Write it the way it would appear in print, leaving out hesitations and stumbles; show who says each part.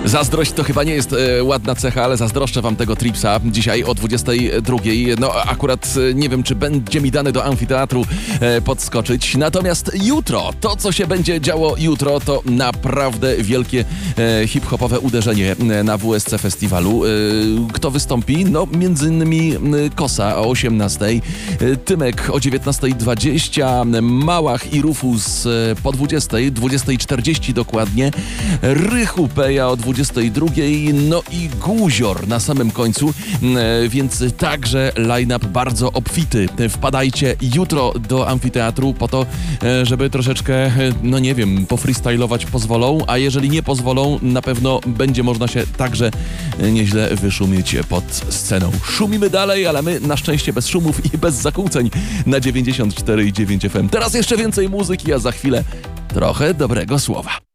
Speaker 1: Zazdrość to chyba nie jest ładna cecha, ale zazdroszczę wam tego Tripsa dzisiaj o 22. No akurat nie wiem, czy będzie mi dane do amfiteatru podskoczyć. Natomiast jutro, to co się będzie działo jutro, to naprawdę wielkie hip-hopowe uderzenie na WSC Festiwalu. Kto wystąpi? No między innymi Kosa o 18, Tymek o 19:20, Małach i Rufus po 20:40 dokładnie, Rychu Peja o 22, no i Guzior na samym końcu, więc także line-up bardzo obfity. Wpadajcie jutro do amfiteatru po to, żeby troszeczkę, no nie wiem, pofreestylować pozwolą, a jeżeli nie pozwolą, na pewno będzie można się także nieźle wyszumieć pod sceną. Szumimy dalej, ale my na szczęście bez szumów i bez zakłóceń na 94,9 FM. Teraz jeszcze więcej muzyki, a za chwilę trochę dobrego słowa.